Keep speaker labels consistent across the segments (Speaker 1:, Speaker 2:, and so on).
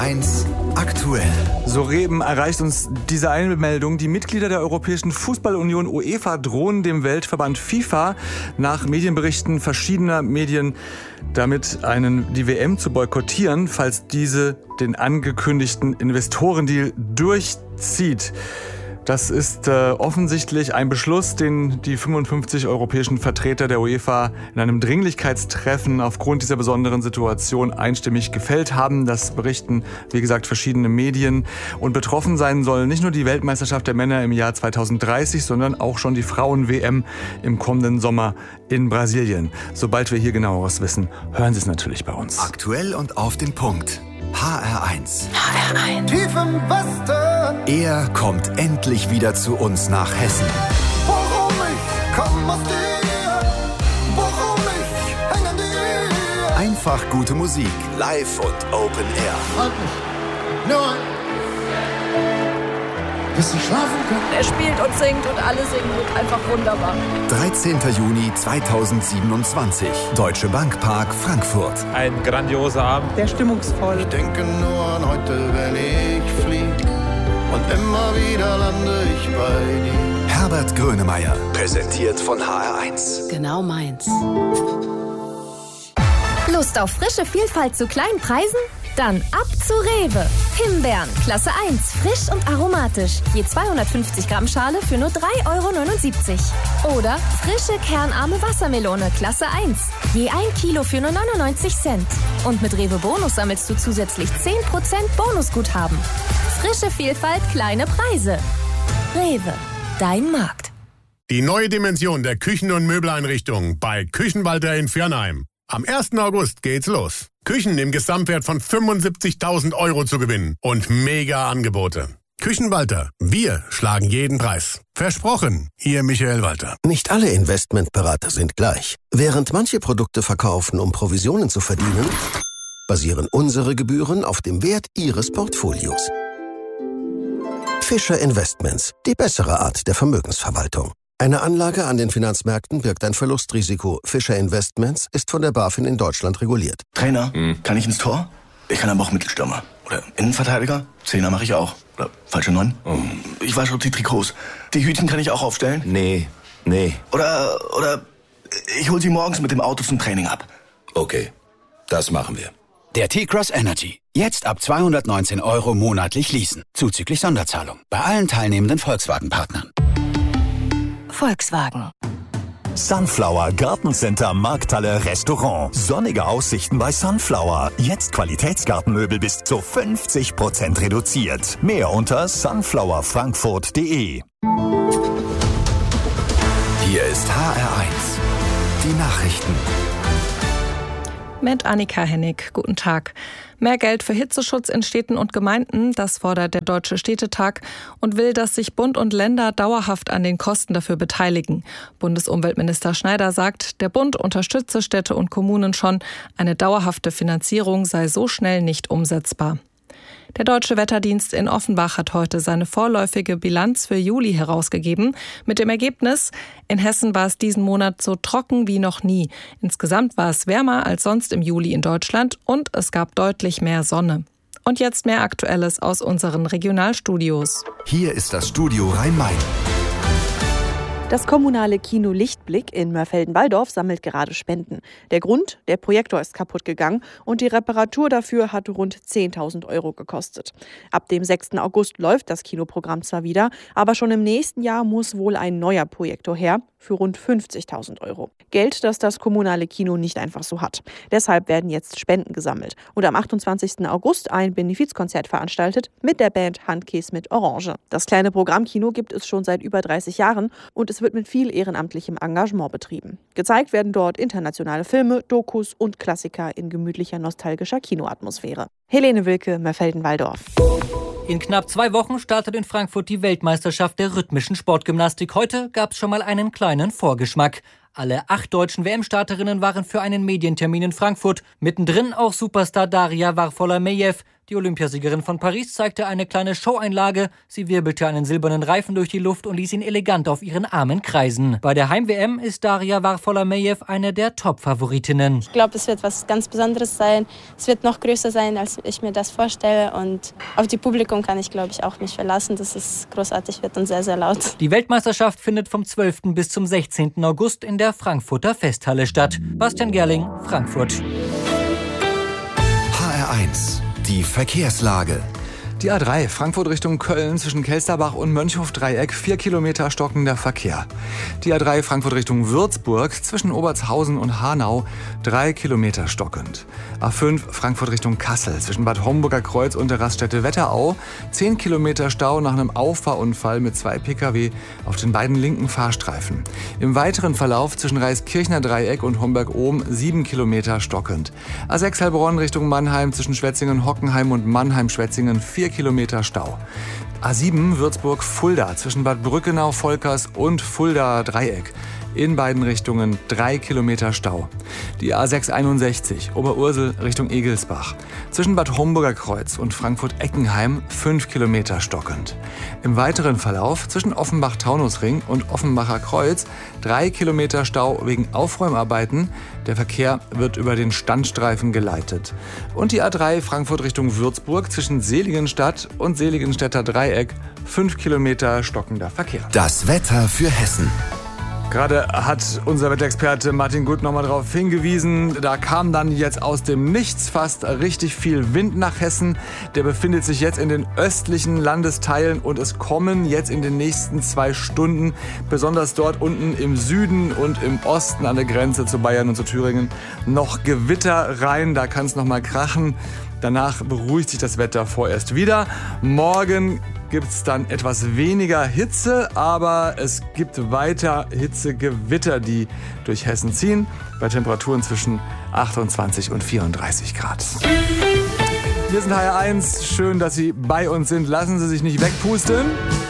Speaker 1: HR1 aktuell.
Speaker 2: Soeben erreicht uns diese Einmeldung. Die Mitglieder der Europäischen Fußballunion UEFA drohen dem Weltverband FIFA nach Medienberichten verschiedener Medien damit die WM zu boykottieren, falls diese den angekündigten Investorendeal durchzieht. Das ist offensichtlich ein Beschluss, den die 55 europäischen Vertreter der UEFA in einem Dringlichkeitstreffen aufgrund dieser besonderen Situation einstimmig gefällt haben. Das berichten, wie gesagt, verschiedene Medien. Und betroffen sein soll nicht nur die Weltmeisterschaft der Männer im Jahr 2030, sondern auch schon die Frauen-WM im kommenden Sommer in Brasilien. Sobald wir hier Genaueres wissen, hören Sie es natürlich bei uns.
Speaker 1: Aktuell und auf den Punkt. HR1.
Speaker 3: HR1.
Speaker 4: Tief im Westen.
Speaker 1: Er kommt endlich wieder zu uns nach Hessen.
Speaker 4: Worum ich komm aus dir. Worum ich häng an dir.
Speaker 1: Einfach gute Musik. Live und Open Air.
Speaker 4: Halt mich. Nur bis ich schlafen kann.
Speaker 3: Er spielt und singt und alle singen mit. Einfach wunderbar.
Speaker 1: 13. Juni 2027. Deutsche Bank Park, Frankfurt.
Speaker 5: Ein grandioser Abend.
Speaker 6: Sehr stimmungsvoll.
Speaker 4: Ich denke nur an heute, wenn ich flieg. Und immer wieder lande ich bei dir.
Speaker 1: Herbert Grönemeyer. Präsentiert von HR1.
Speaker 3: Genau meins.
Speaker 7: Lust auf frische Vielfalt zu kleinen Preisen? Dann ab zu Rewe. Himbeeren, Klasse 1, frisch und aromatisch. Je 250 Gramm Schale für nur 3,79 €. Oder frische kernarme Wassermelone, Klasse 1. Je 1 Kilo für nur 99 Cent. Und mit Rewe Bonus sammelst du zusätzlich 10% Bonusguthaben. Frische Vielfalt, kleine Preise. Rewe, dein Markt.
Speaker 8: Die neue Dimension der Küchen- und Möbeleinrichtungen bei Küchenwalter in Viernheim. Am 1. August geht's los. Küchen im Gesamtwert von 75.000 € zu gewinnen und mega Angebote. Küchenwalter, wir schlagen jeden Preis. Versprochen, Ihr Michael Walter.
Speaker 9: Nicht alle Investmentberater sind gleich. Während manche Produkte verkaufen, um Provisionen zu verdienen, basieren unsere Gebühren auf dem Wert Ihres Portfolios. Fischer Investments, die bessere Art der Vermögensverwaltung. Eine Anlage an den Finanzmärkten birgt ein Verlustrisiko. Fischer Investments ist von der BaFin in Deutschland reguliert.
Speaker 10: Trainer, kann ich ins Tor? Ich kann aber auch Mittelstürmer. Oder Innenverteidiger? Zehner mache ich auch. Oder falsche 9? Ich wasche die Trikots. Die Hütchen kann ich auch aufstellen?
Speaker 11: Nee.
Speaker 10: Oder ich hol sie morgens mit dem Auto zum Training ab.
Speaker 11: Okay, das machen wir.
Speaker 12: Der T-Cross Energy. Jetzt ab 219 € monatlich leasen. Zuzüglich Sonderzahlung. Bei allen teilnehmenden Volkswagen-Partnern.
Speaker 7: Volkswagen.
Speaker 13: Sunflower Gartencenter Markthalle Restaurant. Sonnige Aussichten bei Sunflower. Jetzt Qualitätsgartenmöbel bis zu 50% reduziert. Mehr unter sunflowerfrankfurt.de.
Speaker 1: Hier ist HR1. Die Nachrichten.
Speaker 6: Mit Annika Hennig. Guten Tag. Mehr Geld für Hitzeschutz in Städten und Gemeinden, das fordert der Deutsche Städtetag und will, dass sich Bund und Länder dauerhaft an den Kosten dafür beteiligen. Bundesumweltminister Schneider sagt, der Bund unterstütze Städte und Kommunen schon. Eine dauerhafte Finanzierung sei so schnell nicht umsetzbar. Der Deutsche Wetterdienst in Offenbach hat heute seine vorläufige Bilanz für Juli herausgegeben. Mit dem Ergebnis: In Hessen war es diesen Monat so trocken wie noch nie. Insgesamt war es wärmer als sonst im Juli in Deutschland und es gab deutlich mehr Sonne. Und jetzt mehr Aktuelles aus unseren Regionalstudios.
Speaker 1: Hier ist das Studio Rhein-Main.
Speaker 14: Das kommunale Kino Lichtblick in Mörfelden-Walldorf sammelt gerade Spenden. Der Grund: Der Projektor ist kaputt gegangen und die Reparatur dafür hat rund 10.000 € gekostet. Ab dem 6. August läuft das Kinoprogramm zwar wieder, aber schon im nächsten Jahr muss wohl ein neuer Projektor her für rund 50.000 €. Geld, das das kommunale Kino nicht einfach so hat. Deshalb werden jetzt Spenden gesammelt und am 28. August ein Benefizkonzert veranstaltet mit der Band Handkäs mit Orange. Das kleine Programmkino gibt es schon seit über 30 Jahren und es wird mit viel ehrenamtlichem Engagement betrieben. Gezeigt werden dort internationale Filme, Dokus und Klassiker in gemütlicher, nostalgischer Kinoatmosphäre. Helene Wilke, Mörfelden-Walldorf.
Speaker 15: In knapp 2 Wochen startet in Frankfurt die Weltmeisterschaft der rhythmischen Sportgymnastik. Heute gab es schon mal einen kleinen Vorgeschmack. Alle 8 deutschen WM-Starterinnen waren für einen Medientermin in Frankfurt. Mittendrin auch Superstar Daria Varfolomejew. Die Olympiasiegerin von Paris zeigte eine kleine Showeinlage. Sie wirbelte einen silbernen Reifen durch die Luft und ließ ihn elegant auf ihren Armen kreisen. Bei der Heim-WM ist Daria Varfolomejew eine der Top-Favoritinnen.
Speaker 5: Ich glaube, es wird was ganz Besonderes sein. Es wird noch größer sein, als ich mir das vorstelle. Und auf die Publikum kann ich, glaube ich, auch mich verlassen, dass es großartig wird und sehr, sehr laut.
Speaker 15: Die Weltmeisterschaft findet vom 12. bis zum 16. August in der Frankfurter Festhalle statt. Bastian Gerling, Frankfurt.
Speaker 1: HR1, die Verkehrslage.
Speaker 2: Die A3 Frankfurt Richtung Köln zwischen Kelsterbach und Mönchhof-Dreieck 4 Kilometer stockender Verkehr. Die A3 Frankfurt Richtung Würzburg zwischen Obertshausen und Hanau 3 Kilometer stockend. A5 Frankfurt Richtung Kassel zwischen Bad Homburger Kreuz und der Raststätte Wetterau 10 Kilometer Stau nach einem Auffahrunfall mit 2 Pkw auf den beiden linken Fahrstreifen. Im weiteren Verlauf zwischen Reiskirchner Dreieck und Homberg-Ohm 7 Kilometer stockend. A6 Heilbronn Richtung Mannheim zwischen Schwetzingen-Hockenheim und Mannheim-Schwetzingen 4 Kilometer Stau. A7 Würzburg-Fulda zwischen Bad Brückenau-Volkers und Fulda-Dreieck. In beiden Richtungen 3 Kilometer Stau. Die A661 Oberursel Richtung Egelsbach. Zwischen Bad Homburger Kreuz und Frankfurt-Eckenheim 5 Kilometer stockend. Im weiteren Verlauf zwischen Offenbach-Taunusring und Offenbacher Kreuz 3 Kilometer Stau wegen Aufräumarbeiten. Der Verkehr wird über den Standstreifen geleitet. Und die A3 Frankfurt Richtung Würzburg zwischen Seligenstadt und Seligenstädter Dreieck 5 Kilometer stockender Verkehr.
Speaker 1: Das Wetter für Hessen.
Speaker 2: Gerade hat unser Wetterexperte Martin Gut nochmal darauf hingewiesen, da kam dann jetzt aus dem Nichts fast richtig viel Wind nach Hessen. Der befindet sich jetzt in den östlichen Landesteilen und es kommen jetzt in den nächsten 2 Stunden, besonders dort unten im Süden und im Osten an der Grenze zu Bayern und zu Thüringen, noch Gewitter rein. Da kann es nochmal krachen. Danach beruhigt sich das Wetter vorerst wieder. Morgen gibt es dann etwas weniger Hitze, aber es gibt weiter Hitzegewitter, die durch Hessen ziehen, bei Temperaturen zwischen 28 und 34 Grad. Wir sind HR1, schön, dass Sie bei uns sind. Lassen Sie sich nicht wegpusten.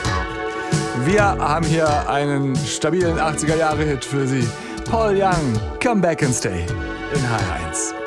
Speaker 2: Wir haben hier einen stabilen 80er-Jahre-Hit für Sie. Paul Young, Come Back and Stay in HR1.